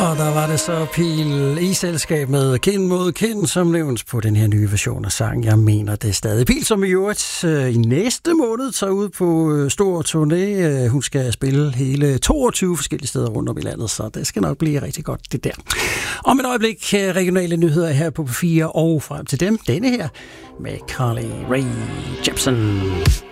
Og der var det så Pil i selskab med Kind mod Kind, som nævnes på den her nye version af sangen. Jeg mener det er stadig Pil, som i øvrigt i næste måned tager ud på stor turné. Hun skal spille hele 22 forskellige steder rundt om i landet, så det skal nok blive rigtig godt, det der. Om et øjeblik regionale nyheder her på P4, og frem til dem, denne her med Carly Rae Jepsen.